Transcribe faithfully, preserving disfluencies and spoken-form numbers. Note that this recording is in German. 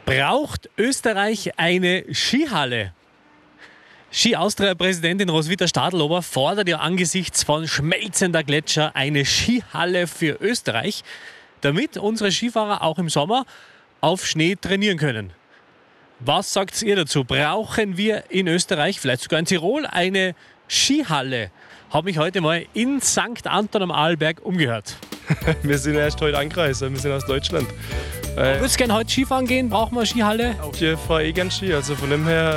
Braucht Österreich eine Skihalle? Ski-Austria-Präsidentin Roswitha Stadlober fordert ja angesichts von schmelzender Gletscher eine Skihalle für Österreich, damit unsere Skifahrer auch im Sommer auf Schnee trainieren können. Was sagt ihr dazu? Brauchen wir in Österreich, vielleicht sogar in Tirol, eine Skihalle? Habe mich heute mal in Sankt Anton am Arlberg umgehört. Wir sind erst heute angereist, wir sind aus Deutschland. Du würdest gerne heute Skifahren gehen? Brauchen wir eine Skihalle? Ich fahre eh gerne Ski, also von dem her